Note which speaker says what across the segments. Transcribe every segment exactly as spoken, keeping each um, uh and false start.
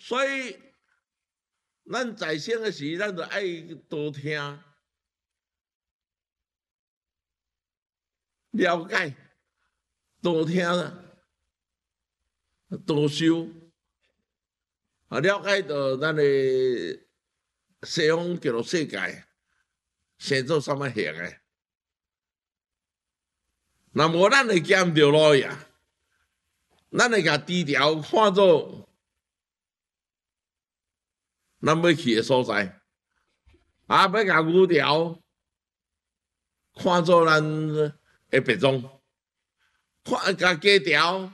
Speaker 1: 所以咱在生的时，咱就爱多听、了解、多听、多修，啊，了解到咱的西方叫做世界，生做什么形的。那无咱会捡着路呀，咱会甲低调看作咱要去的所在，啊，要甲牛条看作咱的别踪，看甲鸡条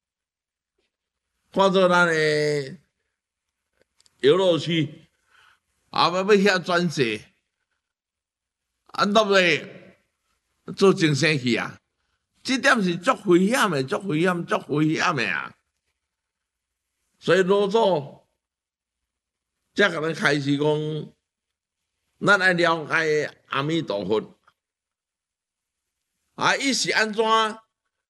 Speaker 1: 看作咱的游乐区，啊，要要遐转世，啊，对不对？做正生去啊！这点是足危险的，足危险，足危险的啊！所以老祖才甲咱开始讲，咱爱了解阿弥陀佛啊，伊是安怎要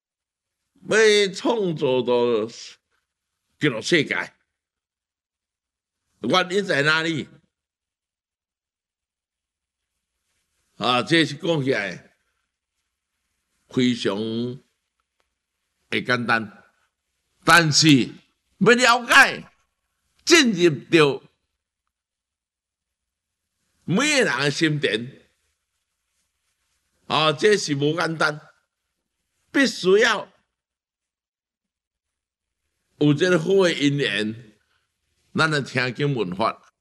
Speaker 1: 创造到这个世界？原因在哪里？啊，这是讲起来非常会简单，但是要了解进入到每个人的心田，啊，这是无简单，必须要有这个好的因缘，咱来听经闻法。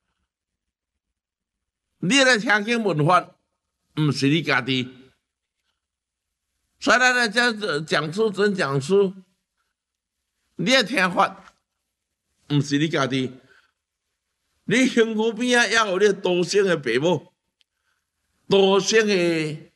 Speaker 1: 你来听经闻法，毋是你家己。所以咱来讲讲书准讲书，你要听法，毋是你家己。你身躯边啊，也有你多生的爸母，多生的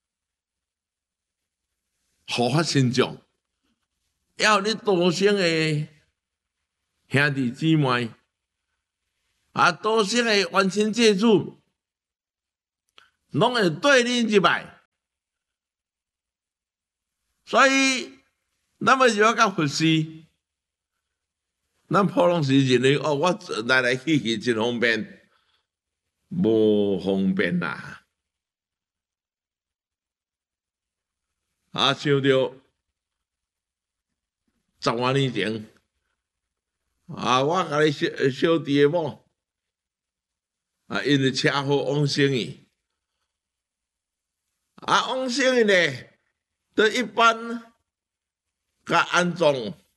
Speaker 1: 护法神将，也有你多生的兄弟姊妹，啊，多生的冤亲债主，拢会对你入来。所以，咱要要甲佛事，咱普通时认为哦，我来来去去真方便，无方便啦。啊，想着十外年前，啊，我甲你小小弟的某，啊，因为车祸往生去，啊，往生去咧。都一般甲安葬，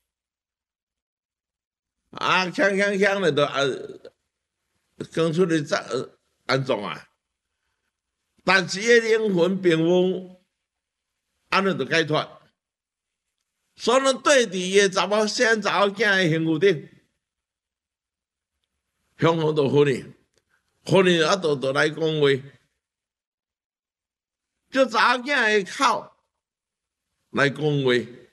Speaker 1: 啊，锵锵锵咧，都安讲出嚟再安葬啊。但是迄灵魂并无安尼就解脱，所以对伫伊个查某生查某囝个身躯顶，向向就分去，分去啊，就就来讲话，就查某囝个口。来讲话，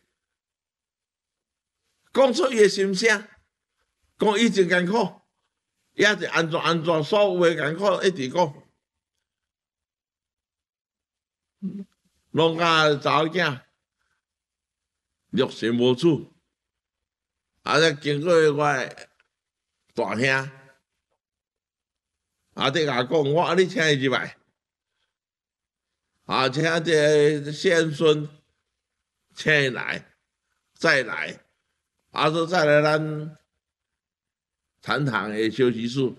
Speaker 1: 讲出伊的心声，讲伊真艰苦，也是安怎安怎，所有的艰苦一直讲。拢甲查某囝六神无主，啊！再经过我大兄，啊！伫甲讲，我啊，你请伊入来，啊，请这先孙。请来，再来，啊，说再来咱禅堂的休息室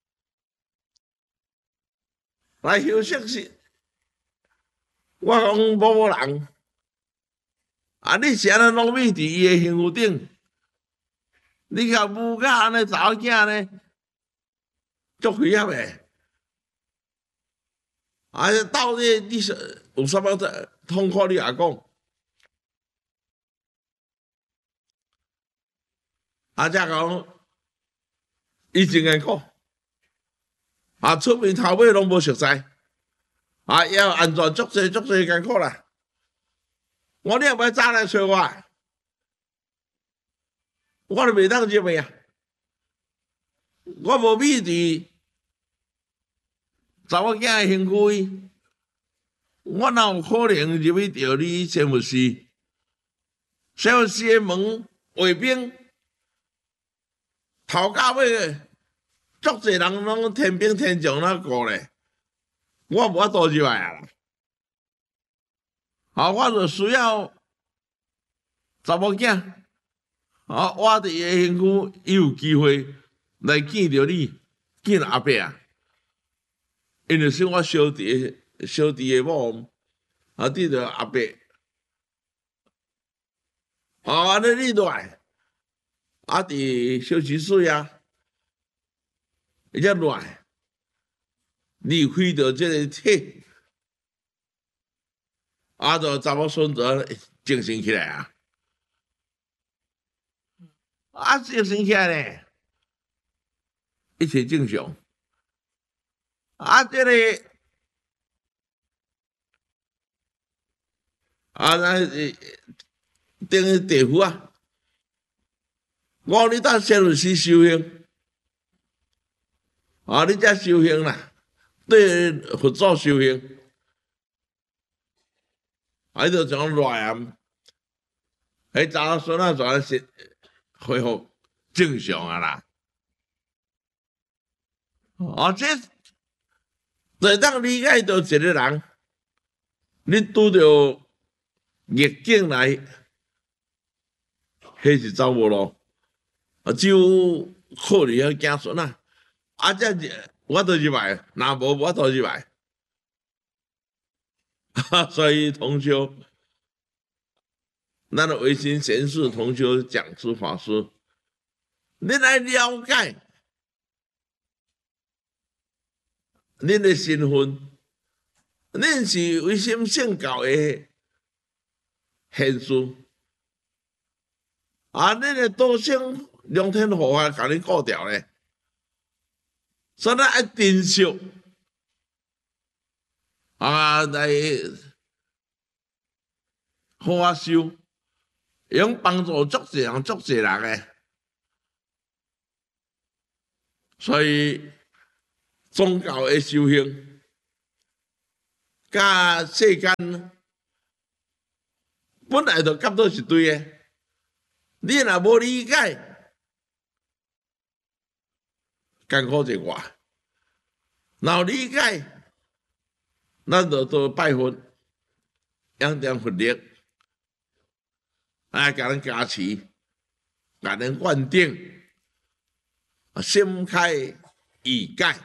Speaker 1: 来休息时，我讲某某人，啊，你是安尼拢咪伫伊的身躯顶，你甲母甲安尼查某囝呢，足危险的。啊，到底你是有啥物痛苦？你也讲。啊！则讲，伊真艰苦，啊，出面头尾拢无熟悉，啊，要安全足济足济艰苦啦。我你也袂早来找我，我都袂当入去啊。我无秘伫查某囝的身躯，我哪有可能入去着你仙佛寺？仙佛寺的门卫兵。 头到尾，足侪人拢天兵天将那过咧，我无法度入来啊啦。啊，我就需要查某囝，啊，我伫伊诶身躯，伊有机会来见着你，见阿伯啊，因为是我小弟小弟诶某，啊，见着阿伯，啊，安尼你来，啊，伫小七岁啊，一只来，离开着即个体。啊，就查某孙子精神起来啊！啊，精神起来咧，一切正常。啊，这个啊，那等于地府啊，我你当先律师修行，啊，你才修行啦，对佛祖修行，啊，就从乱啊，迄查某孙仔全是恢复正常啊啦。啊，这就当理解到一个人，你拄着逆境来，迄是走无路，啊，只有靠你遐子孙啊，啊，这我都入来，若无我都入来，所以同修，咱的维新贤士同修讲师法师，你来了解恁的身份，恁是维新圣教的贤士，啊，恁的道性良天护法甲你顾掉咧，所以咱爱珍惜啊来好啊修，用帮助足济人、足济人诶，所以宗教诶修行，甲世间本来就夹到一堆诶，你若无理解，艰苦一外；若理解，咱就做拜佛，仰点佛力。啊，甲咱加持，甲咱灌顶，心开意解，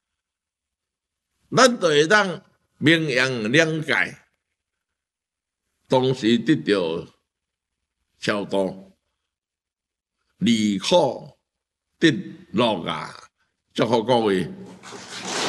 Speaker 1: 咱就会当明阳两界，同时得到超度，离苦得乐啊！祝福各位。